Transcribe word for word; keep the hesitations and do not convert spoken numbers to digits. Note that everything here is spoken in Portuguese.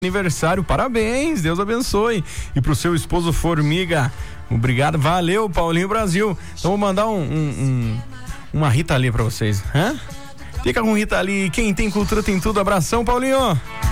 aniversário, parabéns, Deus abençoe. E pro seu esposo Formiga, obrigado, valeu, Paulinho Brasil. Então vou mandar um, um, um uma Rita Lee pra vocês, hã? Fica com Rita Lee, quem tem cultura tem tudo, abração, Paulinho.